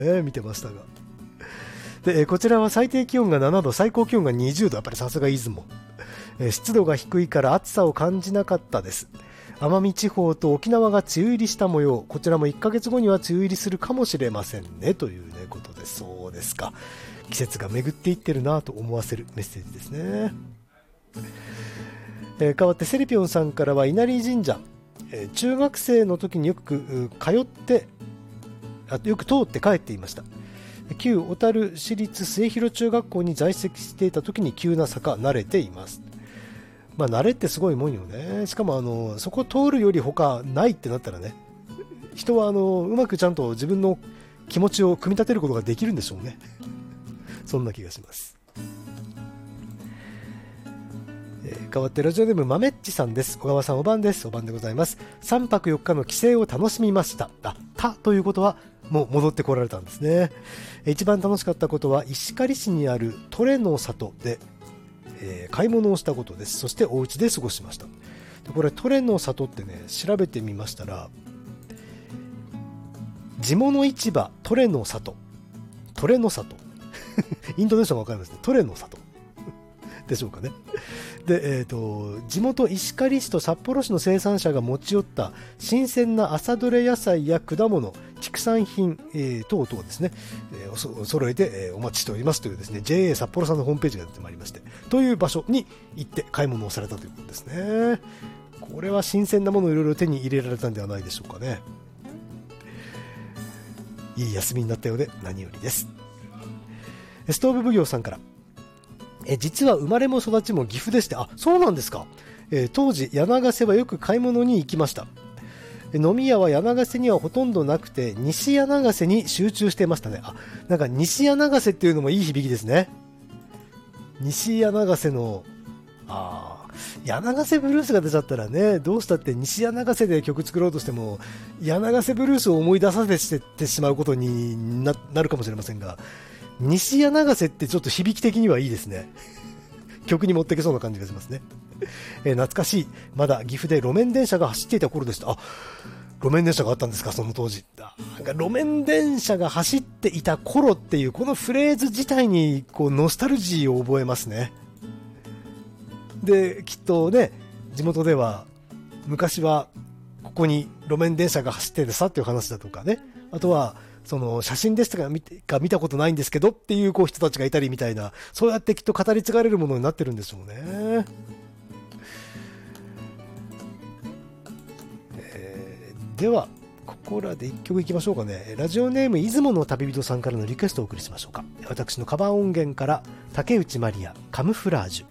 見てましたが。で、こちらは最低気温が7度、最高気温が20度。やっぱりさすが出雲。湿度が低いから暑さを感じなかったです。奄美地方と沖縄が梅雨入りした模様。こちらも1ヶ月後には梅雨入りするかもしれませんね、というねことです。そうですか。季節が巡っていってるなと思わせるメッセージですね。変わってセリピョンさんからは稲荷神社、中学生の時によく通ってよく通って帰っていました。旧小樽市立末広中学校に在籍していた時に急な坂慣れています。まあ慣れってすごいもんよね。しかもそこ通るより他ないってなったらね、人はうまくちゃんと自分の気持ちを組み立てることができるんでしょうね。そんな気がします。変わってラジオネームまめっちさんです。小川さんお晩です。お晩でございます。3泊4日の帰省を楽しみました。ということはもう戻ってこられたんですね。一番楽しかったことは石狩市にあるトレの里で、買い物をしたことです。そしてお家で過ごしました。これトレの里ってね、調べてみましたら、地物市場トレの里インドネシアが分かりますね。トレの里でしょうかね。で、地元石狩市と札幌市の生産者が持ち寄った新鮮な朝どれ野菜や果物、畜産品、等々ですね、揃えて、お待ちしておりますというですね、JA 札幌さんのホームページが出てまいりまして、という場所に行って買い物をされたということですね。これは新鮮なものをいろいろ手に入れられたんではないでしょうかね。いい休みになったようで何よりです。ストーブ奉行さんから、実は生まれも育ちも岐阜でして、そうなんですか。当時柳瀬はよく買い物に行きました。飲み屋は柳瀬にはほとんどなくて西柳瀬に集中していましたね。なんか西柳瀬っていうのもいい響きですね。西柳瀬の柳瀬ブルースが出ちゃったらね、どうしたって西柳瀬で曲作ろうとしても柳瀬ブルースを思い出させてしまうことに なるかもしれませんが、西柳瀬ってちょっと響き的にはいいですね。曲に持っていけそうな感じがしますね。懐かしい。まだ岐阜で路面電車が走っていた頃でした。路面電車があったんですか、その当時。なんか路面電車が走っていた頃っていうこのフレーズ自体にこうノスタルジーを覚えますね。で、きっとね、地元では昔はここに路面電車が走ってるさっていう話だとかね、あとはその写真でしたが見たことないんですけどっていう人たちがいたりみたいな、そうやってきっと語り継がれるものになってるんでしょうね。ではここらで1曲いきましょうかね。ラジオネーム出雲の旅人さんからのリクエストをお送りしましょうか。私のカバー音源から竹内まりやカムフラージュ。